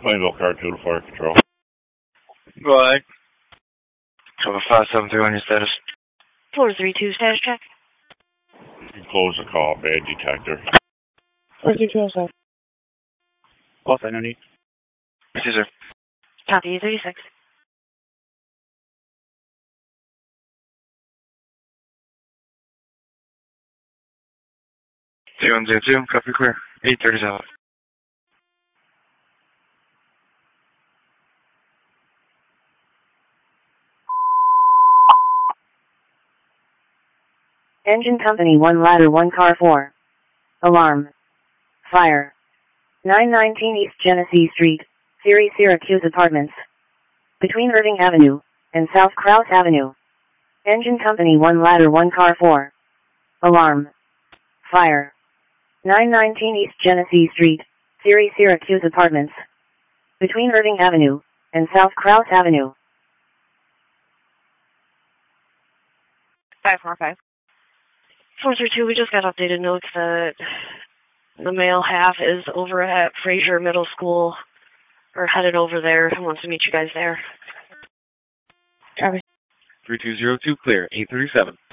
Plainville Car 2 to Fire Control. Go ahead. Cover 573 on your status. 432 status check. You can close the call, bad detector. 432 also. Call sign, no need. Yes, sir. Copy 36. T102, copy clear. 837. Engine Company 1 ladder 1 car 4. Alarm. Fire. 919 East Genesee Street, Siri Syracuse Apartments. Between Irving Avenue and South Krause Avenue. Engine Company 1 ladder 1 car 4. Alarm. Fire. 919 East Genesee Street, Siri Syracuse Apartments. Between Irving Avenue and South Krause Avenue. 545. 432, we just got updated notes that the male half is over at Fraser Middle School, or headed over there, and wants to meet you guys there. Copy. 3202, clear. 837.